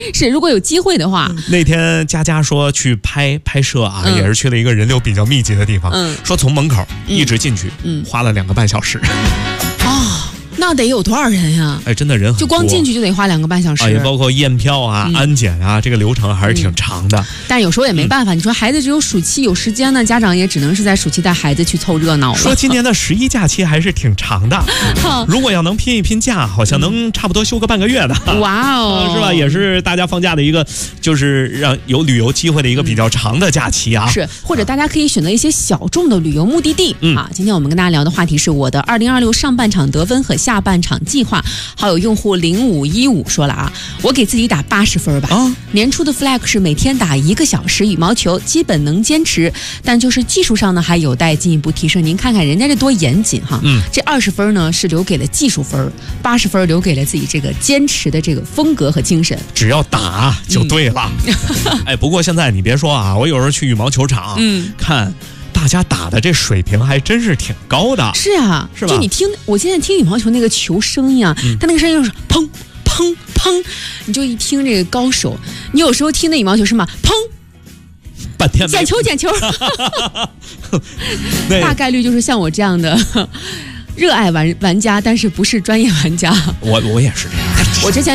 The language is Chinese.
是，如果有机会的话， 那天佳佳说去拍摄啊，也是去了一个人流比较密集的地方，说从门口一直进去，花了2个半小时。 那得有多少人呀？ 哎，真的人很多， 就光进去就得花2个半小时， 也包括验票啊、安检啊，这个流程还是挺长的。 但有时候也没办法，你说孩子只有暑期有时间呢，家长也只能是在暑期带孩子去凑热闹了。 说今年的11假期还是挺长的，如果要能拼一拼假，好像能差不多休个半个月的。 哇哦， 是吧？也是大家放假的一个，就是让有旅游机会的一个比较长的假期啊。 是，或者大家可以选择一些小众的旅游目的地啊。今天我们跟大家聊的话题是我的2026上半场得分和下半场计划。好友用户0515说了啊，我给自己打80分吧。年初的 flag 是每天打1个小时羽毛球，基本能坚持，但就是技术上呢还有待进一步提升。您看看人家这多严谨哈。这20分呢是留给了技术分，80分留给了自己这个坚持的这个风格和精神。 只要打就对了。哎，不过现在你别说啊，我有时候去羽毛球场，看大家打的这水平还真是挺高的。 是啊，是吧？就你听，我现在听羽毛球那个球声音啊，它那个声音就是砰砰砰，你就一听这个高手。你有时候听那羽毛球是吗？砰， 半天捡球，大概率就是像我这样的热爱玩家，但是不是专业玩家。 我也是这样。 我之前